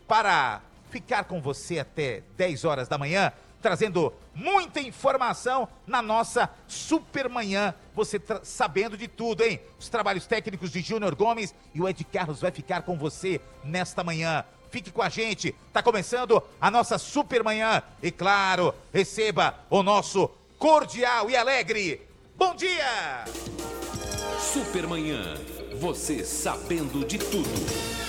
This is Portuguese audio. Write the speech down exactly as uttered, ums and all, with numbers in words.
para ficar com você até dez horas da manhã, trazendo muita informação na nossa Super Manhã. Você sabendo de tudo, hein? Os trabalhos técnicos de Júnior Gomes e o Ed Carlos vai ficar com você nesta manhã. Fique com a gente, tá começando a nossa Super Manhã. E claro, receba o nosso cordial e alegre bom dia! Super Manhã, você sabendo de tudo.